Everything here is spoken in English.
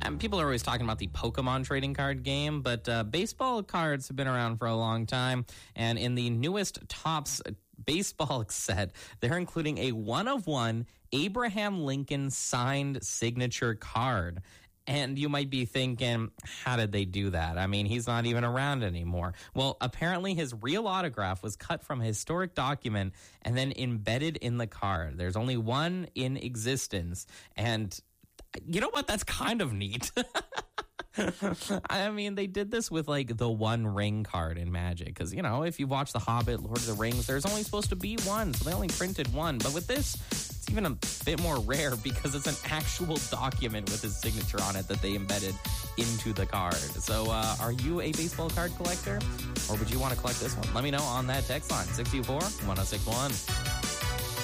People are always talking about the Pokemon trading card game, but baseball cards have been around for a long time. And in the newest Topps baseball set, they're including a one-of-one Abraham Lincoln signed signature card. And you might be thinking, how did they do that? I mean, he's not even around anymore. Well, apparently his real autograph was cut from a historic document and then embedded in the card. There's only one in existence. And you know what? That's kind of neat. I mean, they did this with like the One Ring card in Magic. Because, you know, if you watch The Hobbit, Lord of the Rings, there's only supposed to be one. So they only printed one. But with this, it's even a bit more rare because it's an actual document with his signature on it that they embedded into the card. So are you a baseball card collector? Or would you want to collect this one? Let me know on that text line, 624-1061.